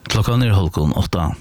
Klockan är 7:30.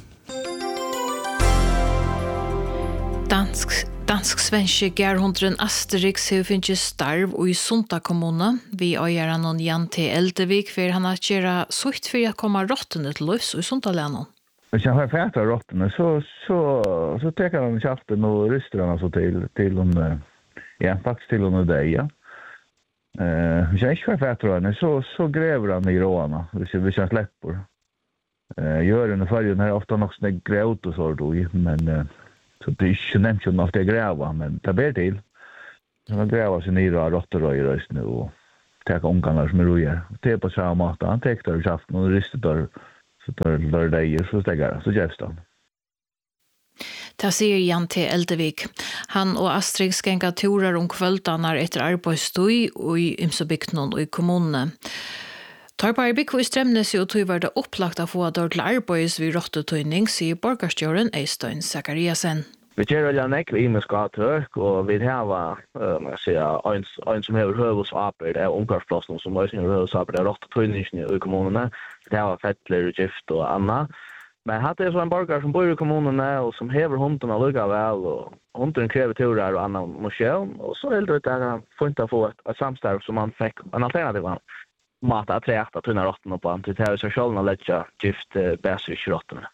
Dansk-svenske gærhundren Asterix har finnet starv og i Sunda kommune. Vi øyer han Jan T. Eldevik for han har gjort sutt for å komme rottene til løs i Sundalänen. Hvis jeg har fæta rottene, så teker han kjaften og ryster han altså til hun, ja, faktisk til hun deg, ja. Hvis jeg ikke har fæta rottene, så grever han i råene, hvis jeg slipper. Gör en färgen här ofta nog såna gråt och så då, men så det är inte nämnt ju alltid gräva, men det ber till. Han gräva sig ner och råttor och i röst nu och ta omgångar som är rojer. Det på samma mat, han täckte det skaften och ristet där så där det så stäggar så just då. Det säger Jan T. Eldevik. Han och Astrid skänka turer om kväldarna efter arbetsstoj och i Ymsobygden och i kommunen. Tarbarbik i Stremnes og tog var det opplagt å få dår til arbeids vid rottetøyning, sier borgarstjøren Øystein Zakariasen. Vi gjør veldig nekve imenskatøk, og vi har en som har høvelsvaper, det er omgangsplassen som også har høvelsvaper, det er rottetøyningen i kommunene, det har fettler, gift og annet. Men hatt det så en borgar som bor i kommunene, og som hever hundene lukket vel, og hunden krever turer og annen motion, og så er det der funnet å få et samstarv som man fikk en alternativ an. Mata träta tunna rotten på antitt här så själva lägga gift bärs rotten.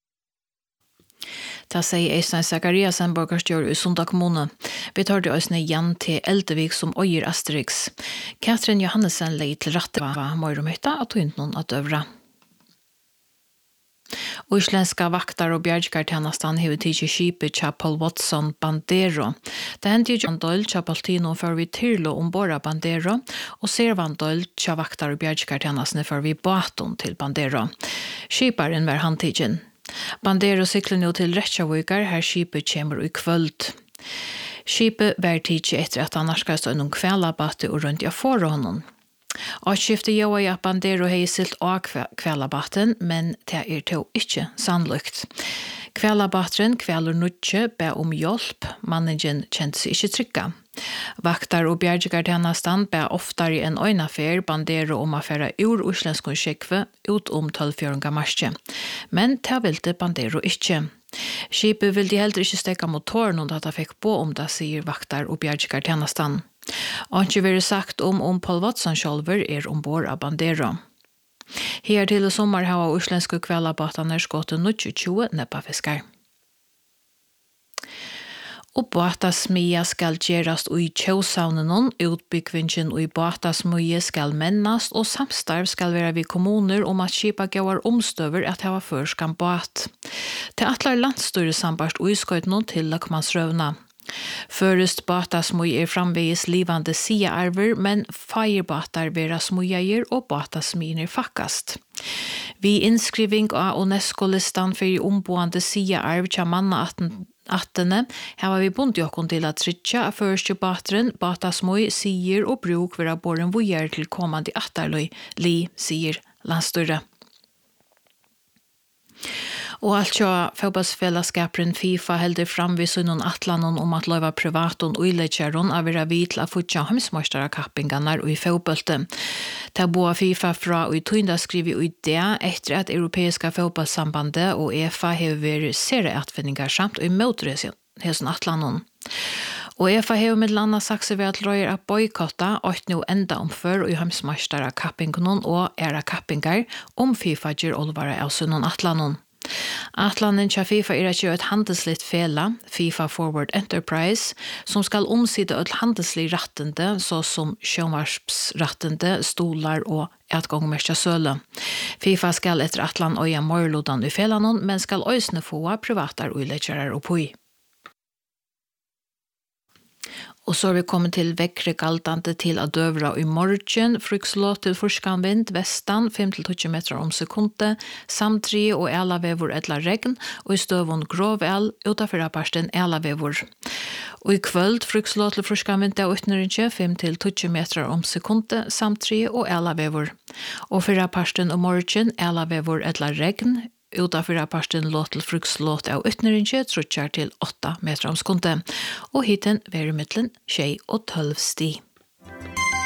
Det säger Øystein Zakariasen borgarstjør i Sunda kommune. Vi tar det også Jan T. Eldevik som øyer Asterix. Katrin Johannesen legger til rette var morgenmøtta og tog noen at øvre. Isländska vaktar och bjärgkartjänastan har tidsi skipet tja Paul Watson Bandero. Det hände ju John Doyle tja Paltino för vi tyrlo ombora Bandero och Servan Doyle tja vaktar och bjärgkartjänastan för vi baton till Bandero. Skiparen var handtidgen. Bandero cyklar nu till Reykjavíkar här skipet kommer i kvöld. Skipet var tidsi efter att han narskast en kvällabatte och runt jag får honom. Avskiftet gjør at Bandero har silt av kvellabatten, men det er to ikke sannlykt. Kvellabatteren kveller nødje be om hjelp, managen kjente seg ikke trygga. Vaktar og bjergjartjenastan be oftere enn øynafer Bandero om å fære ur uslenskun skikve ut om 12-fjøringa marsje. Men det ville Bandero ikke. Skipet ville de heller ikke stekka motoren om det fikk på om det, sier vaktar og bjergjartjenastan. Og ikke vil sagt om Paul Watson sjølver ombord av Bandero. Her til sommar har uslenske kvellabatene skått 20 neppafiskar. Og båtasmia skal gjerast i Kjøsaunen, utbyggvingen i båtasmia skal mennast, og samstarv skal være ved kommuner om at skipa går omstøver at hava førskan båt. Til atler landstyresambart og iskøytene til Løkmansrøvna. Først båtasmøy framvegis livande siaarver, men firebatar vera smøyer og båtasminer fakkast. Vi innskriving av UNESCO-listan for omboende siaarv tja manna attene har vi bundet okkon til at trytja av første bateren, båtasmøy, sier og bruk vera båren vujer til kommande attarløy, sier landstyre. Og alt fotballsfellesskaperen FIFA heldur fram vid sunnen atlanon om at løyva privaton og ileggeron av vera vid til å futja heimsmeistarakappingarna og i fotballte. Ta boa FIFA fra og i tøynda skriver i det etter at Europeiska fotballsambandet og EFA har vært serieatfinningar samt og i møtresen atlanon. Og EFA har med landa sagt seg ved at røyer at boykotta og nå enda omfør og i heimsmeistarakappingarna og kappingar om FIFA gjør olvara av sunnen atlanon. Atlanen tja FIFA ikke et handelslitt fela, FIFA Forward Enterprise, som skal omsida et handelslig rattende, så som sjømarsrattende, stolar og etgångmerkja søle. FIFA skal etter atlan øya morlodan i felanon, men skal øysne få privatar og ileggerar og poi. Og så vi kommet til vekkre galtante til å døvra i morgen, frykslåt til forskanvind, vestan, 5-20 meter om sekunde, samtri og elavevor etla regn, og i støvun gråvel, utenfor parsten elavevor. Og i kvöld, frykslåt til forskanvind av utnørinje, 5-20 meter om sekunde, samtri og elavevor. Og for parsten og morgen, elavevor etla regn, utanför parsten låt till frukslåt av utnörinje trutjar till 8 meter om sekunde. Och hiten var i mittlen 6 og 12 sti.